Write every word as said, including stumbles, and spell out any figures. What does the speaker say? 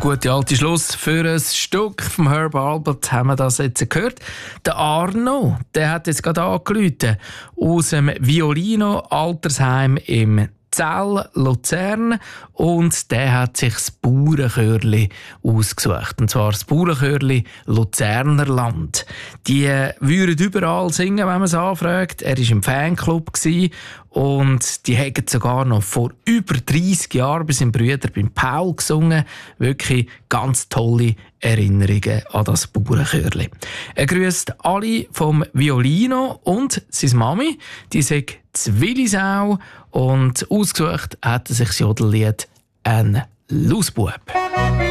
gute alte Schluss für ein Stück vom Herb Alpert haben wir das jetzt gehört. Der Arno, der hat jetzt gerade angerufen aus dem Violino Altersheim im Zell, Luzern, und der hat sich das Bauernchörli ausgesucht. Und zwar das Bauernchörli Luzerner Land. Die würden überall singen, wenn man es anfragt. Er war im Fanclub und die haben sogar noch vor über dreissig Jahren bei seinem Bruder beim Paul gesungen. Wirklich ganz tolle Erinnerungen an das Bauernchörli. Er grüßt alle vom Violino und seine Mami. Die sagt Willisau, und ausgesucht hat er sich das Jodellied «Ein Lausbub».